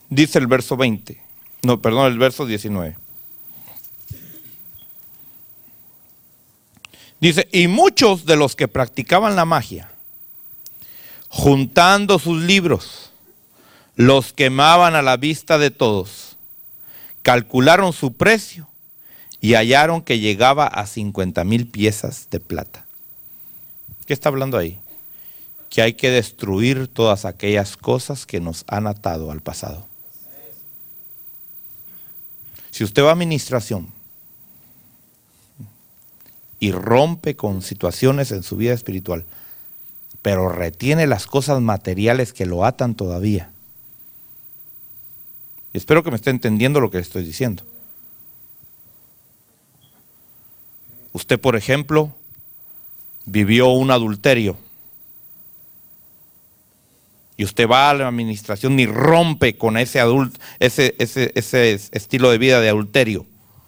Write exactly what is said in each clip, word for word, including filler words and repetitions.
Dice el verso veinte, no, perdón, el verso diecinueve. Dice, y muchos de los que practicaban la magia, juntando sus libros, los quemaban a la vista de todos, calcularon su precio y hallaron que llegaba a cincuenta mil piezas de plata. ¿Qué está hablando ahí? Que hay que destruir todas aquellas cosas que nos han atado al pasado. Si usted va a administración y rompe con situaciones en su vida espiritual, pero retiene las cosas materiales que lo atan todavía. Y espero que me esté entendiendo lo que estoy diciendo. Usted, por ejemplo, vivió un adulterio. Y usted va a la administración y rompe con ese, adult, ese, ese, ese estilo de vida de adulterio.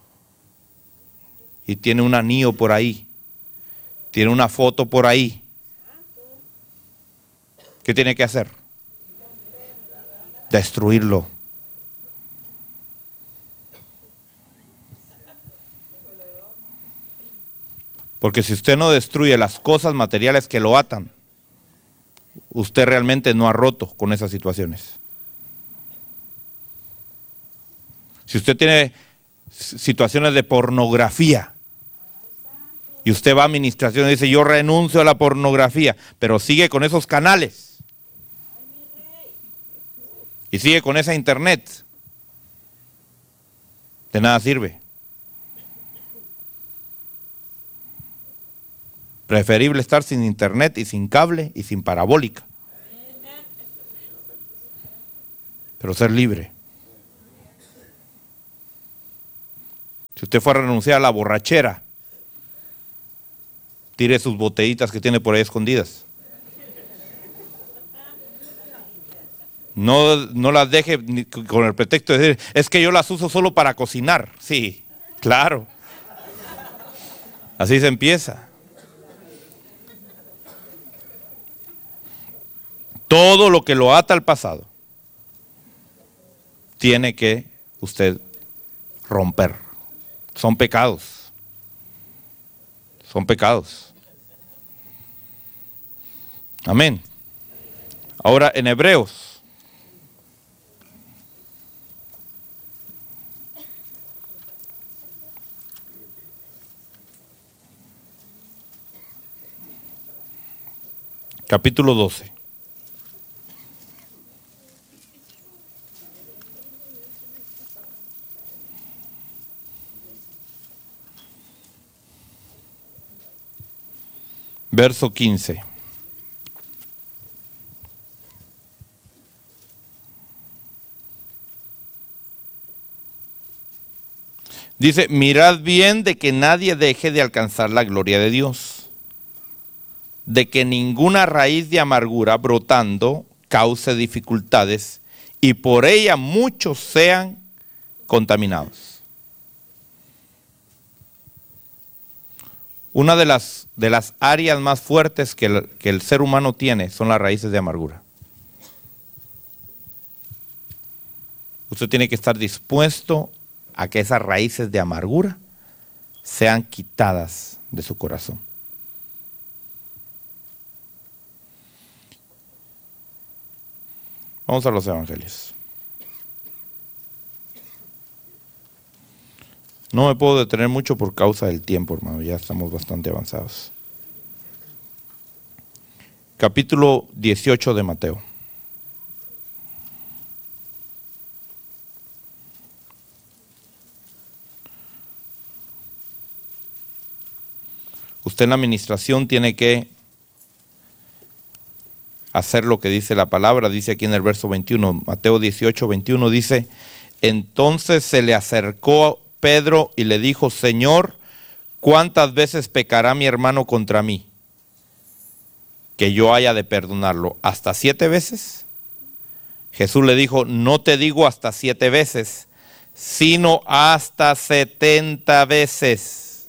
Y tiene un anillo por ahí. Tiene una foto por ahí. ¿Qué tiene que hacer? Destruirlo. Porque si usted no destruye las cosas materiales que lo atan, usted realmente no ha roto con esas situaciones. Si usted tiene situaciones de pornografía y usted va a administración y dice, yo renuncio a la pornografía, pero sigue con esos canales y sigue con esa internet, de nada sirve. Preferible estar sin internet y sin cable y sin parabólica, pero ser libre. Si usted fue a renunciar a la borrachera, tire sus botellitas que tiene por ahí escondidas. No, no las deje con el pretexto de decir, es que yo las uso solo para cocinar. Sí, claro. Así se empieza. Todo lo que lo ata al pasado tiene que usted romper. Son pecados. Son pecados. Amén. Ahora en Hebreos. Capítulo doce. Verso quince. Dice, mirad bien de que nadie deje de alcanzar la gloria de Dios, de que ninguna raíz de amargura brotando cause dificultades y por ella muchos sean contaminados. Una de las, de las áreas más fuertes que el, que el ser humano tiene son las raíces de amargura. Usted tiene que estar dispuesto a que esas raíces de amargura sean quitadas de su corazón. Vamos a los evangelios. No me puedo detener mucho por causa del tiempo, hermano. Ya estamos bastante avanzados. Capítulo dieciocho de Mateo. Usted en la administración tiene que hacer lo que dice la palabra. Dice aquí en el verso veintiuno, Mateo dieciocho, veintiuno, dice, entonces se le acercó Pedro y le dijo, Señor, ¿cuántas veces pecará mi hermano contra mí? Que yo haya de perdonarlo. ¿Hasta siete veces? Jesús le dijo, no te digo hasta siete veces, sino hasta setenta veces.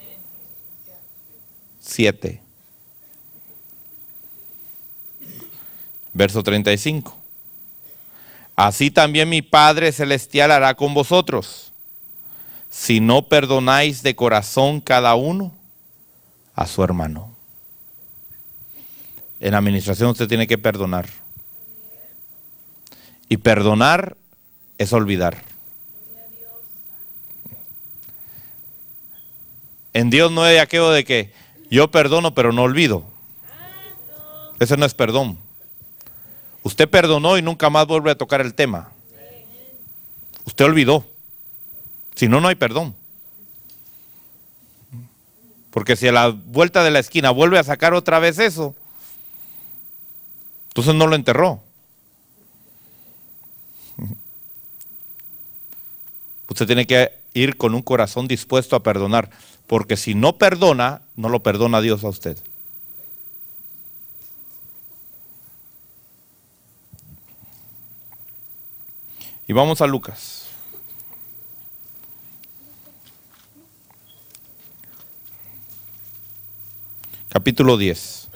Siete. Verso treinta y cinco. así también mi Padre Celestial hará con vosotros, si no perdonáis de corazón cada uno a su hermano. En la administración usted tiene que perdonar. Y perdonar es olvidar. En Dios no hay aquello de que yo perdono pero no olvido. Ese no es perdón. Usted perdonó y nunca más vuelve a tocar el tema. Usted olvidó. Si no, no hay perdón. Porque si a la vuelta de la esquina vuelve a sacar otra vez eso, entonces no lo enterró. Usted tiene que ir con un corazón dispuesto a perdonar. Porque si no perdona, no lo perdona Dios a usted. Y vamos a Lucas. Capítulo diez.